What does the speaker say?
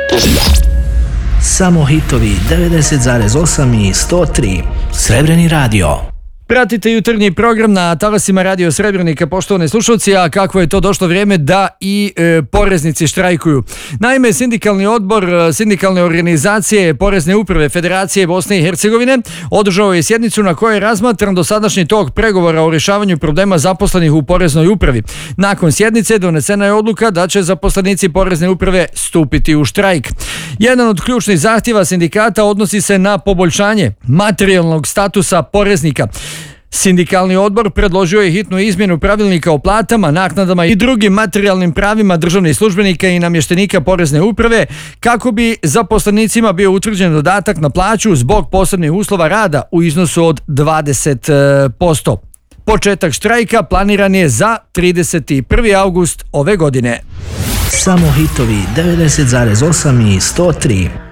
Samo hitovi 90,8 i 103. Srebreni radio. Pratite jutarnji program na talasima Radio Srebrenika, poštovani slušalci, a kako je to došlo vrijeme da i poreznici štrajkuju. Naime, sindikalni odbor sindikalne organizacije Porezne uprave Federacije Bosne i Hercegovine održao je sjednicu na kojoj je razmatran dosadašnji tok pregovora o rješavanju problema zaposlenih u Poreznoj upravi. Nakon sjednice donesena je odluka da će zaposlenici Porezne uprave stupiti u štrajk. Jedan od ključnih zahtjeva sindikata odnosi se na poboljšanje materijalnog statusa poreznika. Sindikalni odbor predložio je hitnu izmjenu pravilnika o platama, naknadama i drugim materijalnim pravima državnih službenika i namještenika Porezne uprave kako bi zaposlenicima bio utvrđen dodatak na plaću zbog posebnih uslova rada u iznosu od 20%. Početak štrajka planiran je za 31. august ove godine. Samo hitovi 90,8 i 103.